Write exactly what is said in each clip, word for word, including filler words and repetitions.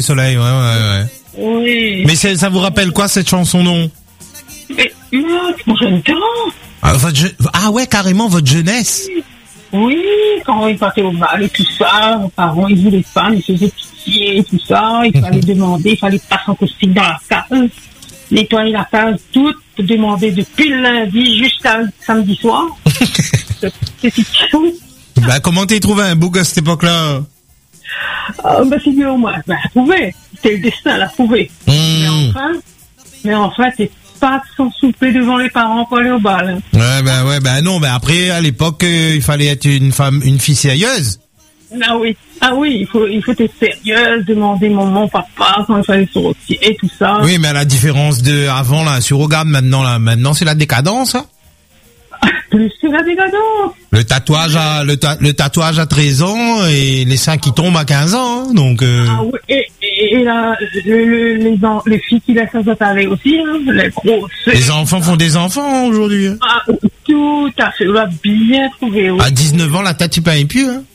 Soleil, ouais, ouais, ouais. Oui. Mais c'est, ça vous rappelle quoi cette chanson, non? Mais, moi, mon jeune temps. Ah, votre je... ah ouais, carrément votre jeunesse. Oui, quand ils partaient au bal et tout ça, mes parents, ils voulaient pas, ils faisaient pitié et tout ça, il fallait demander, il fallait passer en costume dans la case, nettoyer la case toute, demander depuis le lundi jusqu'à le samedi soir. C'est une chose. Bah, comment t'es trouvé un beau gosse à cette époque-là? Euh, bah, c'est mieux au moins, bah, trouvé. C'était le destin, la trouver. Mmh. Mais enfin, mais enfin, c'est pas sans souper devant les parents pour aller au bal. Ouais, bah, ouais, bah, non, bah, après, à l'époque, euh, il fallait être une femme, une fille sérieuse. Ah oui, ah oui, il faut, il faut être sérieuse, demander maman, papa, quand il fallait sortir et tout ça. Oui, mais à la différence de avant, là, si on regarde maintenant, là, maintenant, c'est la décadence, hein. Plus que la décadence. Le tatouage à, le, ta, le tatouage à treize ans et les seins qui tombent à quinze ans, hein, donc, euh... Ah oui, et, et, et là, le, le, les, les filles qui laissent ça parler aussi, hein, les grosses. Les enfants font des enfants, aujourd'hui. Ah, tout à fait, on l'a bien trouvé, oui. À dix-neuf ans, la tête, tu payes plus, hein.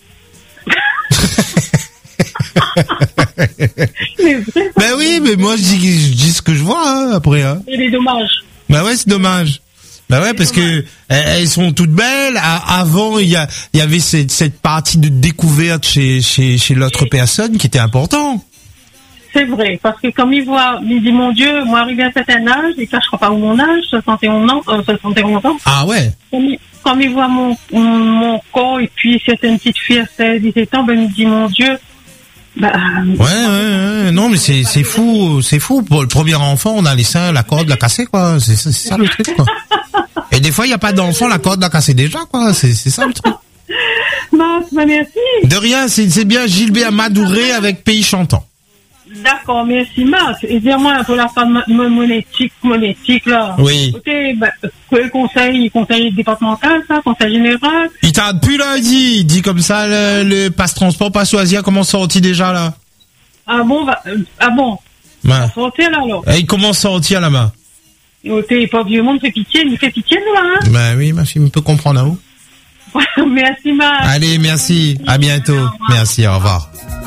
C'est vrai. Ben oui, mais moi, je dis, je dis ce que je vois, hein, après, hein. C'est dommage. Bah ouais, c'est dommage. Bah ouais, parce que elles sont toutes belles. Avant, il y a, il y avait cette, cette partie de découverte chez, chez, chez l'autre personne qui était important. C'est vrai, parce que comme il voit, il dit, mon Dieu, moi, arrivé à un certain âge, et ça, je crois pas où mon âge, soixante et onze ans, euh, soixante et onze ans. Ah ouais. Comme il, comme il voit mon, mon, mon corps, et puis certaines petites filles à seize, dix-sept ans, ben, il me dit, mon Dieu, bah, ouais, ouais, ouais, non, mais c'est, c'est fou, c'est fou. Pour le premier enfant, on a les seins, la corde, la cassée, quoi. C'est, c'est ça le truc, quoi. Et des fois, il n'y a pas d'enfant, la corde l'a cassée déjà, quoi. C'est, c'est ça le truc. Non, bah, merci. De rien, c'est, c'est bien Gilbert Madouré avec Pays Chantant. D'accord, merci, Marc. Et dis-moi, pour la femme monétique, monétique, là. Oui. Écoutez, bah, quel conseil, conseil départemental, ça, conseil général? Il t'arrête plus, là, il dit, il dit comme ça, le, le passe-transport, passe-loisir, comment sortir déjà, là? Ah bon, bah, euh, ah bon. Ouais. Va sortir, là, alors. Et il commence à sortir, là-bas. Écoutez, pas vieux monde, fait pitié, il fait pitié, nous, là, hein. Ben oui, ma fille me peut comprendre, hein. Merci, Marc. Allez, merci. À bientôt. Merci, au revoir.